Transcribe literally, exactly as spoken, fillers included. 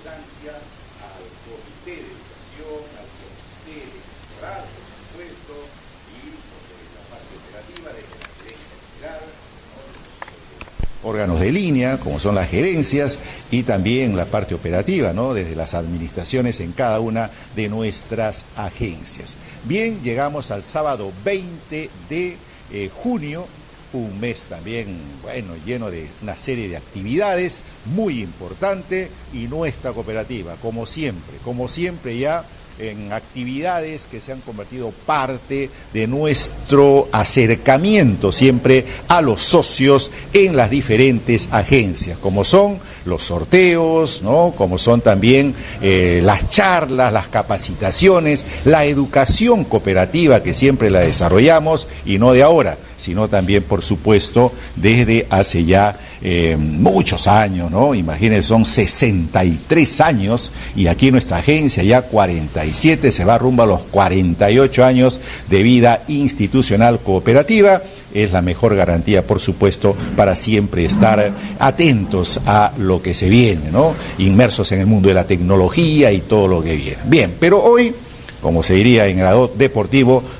instancia, al Comité de Educación, al Comité Electoral, por supuesto, y desde la parte operativa, desde la gerencia general, órganos de línea, como son las gerencias, y también la parte operativa, ¿no? Desde las administraciones en cada una de nuestras agencias. Bien, llegamos al sábado veinte de eh, junio, un mes también, bueno, lleno de una serie de actividades muy importante, y nuestra cooperativa, como siempre, como siempre ya en actividades que se han convertido parte de nuestro acercamiento siempre a los socios en las diferentes agencias, como son los sorteos, ¿no? Como son también eh, las charlas, las capacitaciones, la educación cooperativa que siempre la desarrollamos, y no de ahora, sino también, por supuesto, desde hace ya eh, muchos años, ¿no? Imagínense, son sesenta y tres años, y aquí nuestra agencia ya cuarenta y siete, se va rumbo a los cuarenta y ocho años de vida institucional cooperativa. Es la mejor garantía, por supuesto, para siempre estar atentos a lo que se viene, ¿no? Inmersos en el mundo de la tecnología y todo lo que viene. Bien, pero hoy, como se diría en el lado deportivo,